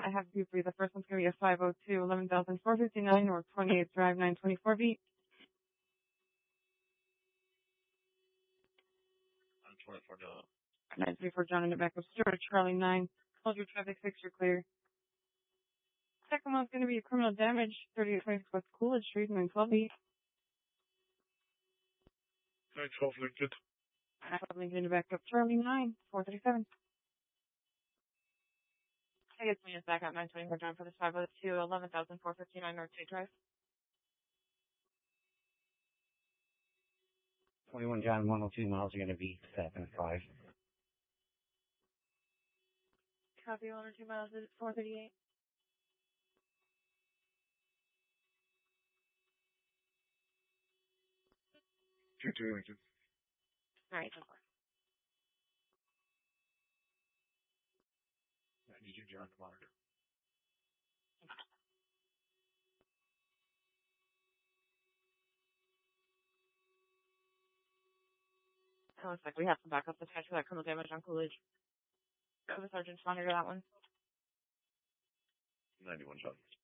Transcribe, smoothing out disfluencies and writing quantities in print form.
I have two for you. The first one's going to be a 502, 11,459, or 28th Drive, 924 beat. 924 John. 934 John in the back of Stuart, Charlie 9. Hold your traffic 6, you're clear. Second one's going to be a criminal damage, 3826 West Coolidge Street, 912 beat. 912 Lincoln. 912 Lincoln in the back of Charlie 9, 437. I guess me is back at 924 John for the 502, 11,459 North State Drive. 21 John, 102 miles are going to be 7-5. Copy, 102 miles is 438. Two Lincoln. Alright, so far. 92 John, monitor. It looks like we have some backup attached for that criminal damage on Coolidge. Go to Sergeant monitor that one. 91 John.